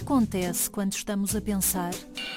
acontece quando estamos a pensar?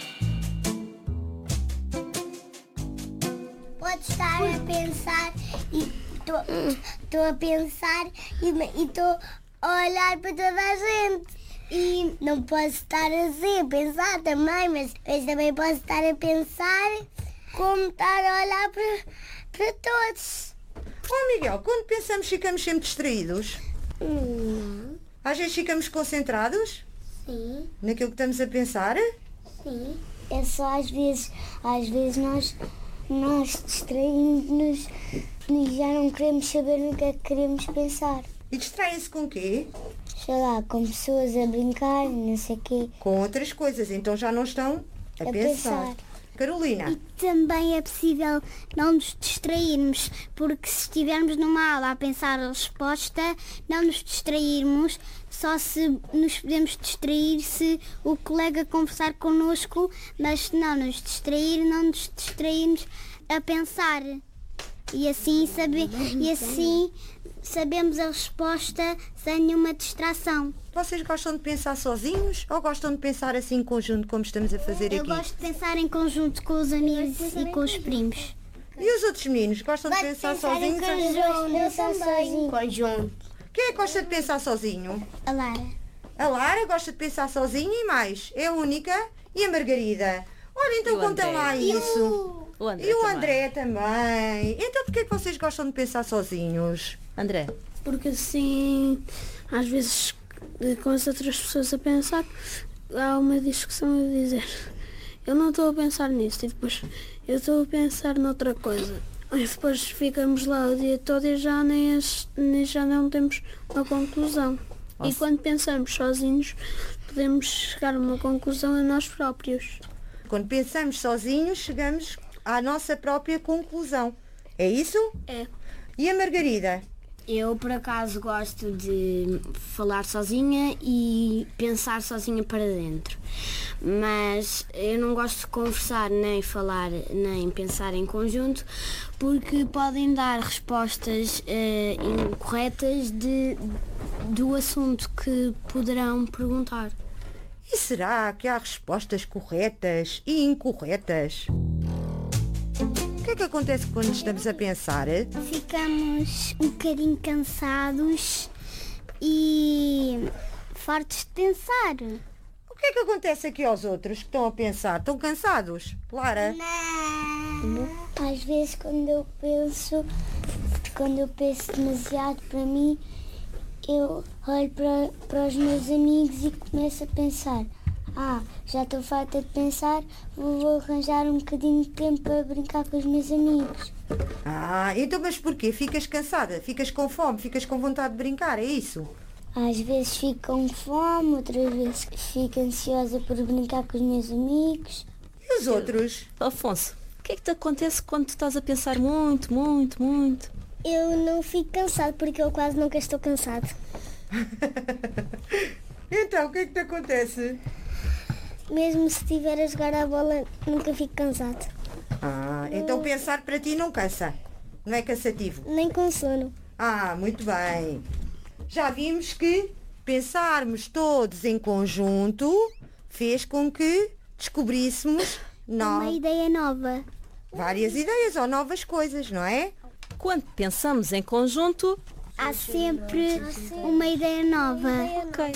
Pode estar a pensar e estou a pensar e estou a olhar para toda a gente. E não posso estar assim a pensar também, mas também posso estar a pensar como estar a olhar para todos. Miguel, quando pensamos ficamos sempre distraídos? Às vezes ficamos concentrados? Sim. Naquilo que estamos a pensar? Sim. É só às vezes nós distraímos-nos e já não queremos saber no que é que queremos pensar. E distraem-se com o quê? Sei lá, com pessoas a brincar, não sei o quê. Com outras coisas, então já não estão a pensar. Carolina? E também é possível não nos distrairmos, porque se estivermos numa aula a pensar a resposta, não nos distrairmos, só se nos podemos distrair se o colega conversar connosco, mas se não nos distrair, não nos distrairmos a pensar. E assim sabemos a resposta sem nenhuma distração. Vocês gostam de pensar sozinhos ou gostam de pensar assim em conjunto, como estamos a fazer aqui? Eu gosto de pensar em conjunto com os amigos e com os primos. E os outros meninos? Gostam de pensar sozinhos? Conjunto. Quem é que gosta de pensar sozinho? A Lara. A Lara gosta de pensar sozinha e mais. É a única. E a Margarida? Olha, então conta lá isso. E o André também. Então porquê que vocês gostam de pensar sozinhos? André? Porque assim, às vezes, com as outras pessoas a pensar, há uma discussão a dizer: eu não estou a pensar nisso, e depois eu estou a pensar noutra coisa. E depois ficamos lá o dia todo e já não temos uma conclusão. E quando pensamos sozinhos, podemos chegar a uma conclusão a nós próprios. Quando pensamos sozinhos, chegamos à nossa própria conclusão. É isso? É. E a Margarida? Eu, por acaso, gosto de falar sozinha e pensar sozinha para dentro. Mas eu não gosto de conversar, nem falar, nem pensar em conjunto, porque podem dar respostas incorretas do assunto que poderão perguntar. E será que há respostas corretas e incorretas? O que é que acontece quando estamos a pensar? Ficamos um bocadinho cansados e fartos de pensar. O que é que acontece aqui aos outros que estão a pensar? Estão cansados? Lara? Não. Às vezes quando eu penso demasiado para mim, eu olho para os meus amigos e começo a pensar: já estou farta de pensar, vou arranjar um bocadinho de tempo para brincar com os meus amigos. Então mas porquê? Ficas cansada? Ficas com fome? Ficas com vontade de brincar? É isso? Às vezes fico com fome, outras vezes fico ansiosa por brincar com os meus amigos. E os outros? Afonso, o que é que te acontece quando tu estás a pensar muito, muito, muito? Eu não fico cansado porque eu quase nunca estou cansado. Então, o que é que te acontece? Mesmo se estiver a jogar a bola, nunca fico cansado. Então pensar para ti não cansa? Não é cansativo? Nem com sono. Muito bem. Já vimos que pensarmos todos em conjunto fez com que descobríssemos uma ideia nova. Várias ideias ou novas coisas, não é? Quando pensamos em conjunto, há sempre uma ideia nova. Ok.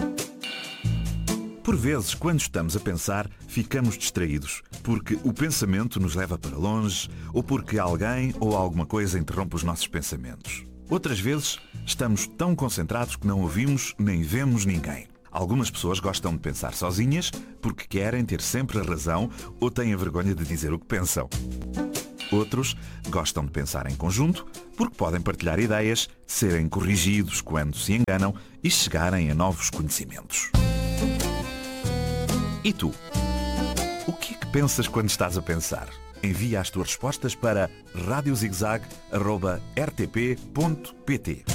Por vezes, quando estamos a pensar, ficamos distraídos, porque o pensamento nos leva para longe ou porque alguém ou alguma coisa interrompe os nossos pensamentos. Outras vezes, estamos tão concentrados que não ouvimos nem vemos ninguém. Algumas pessoas gostam de pensar sozinhas porque querem ter sempre a razão ou têm a vergonha de dizer o que pensam. Outros gostam de pensar em conjunto porque podem partilhar ideias, serem corrigidos quando se enganam e chegarem a novos conhecimentos. E tu? O que é que pensas quando estás a pensar? Envia as tuas respostas para radiozigzag@rtp.pt.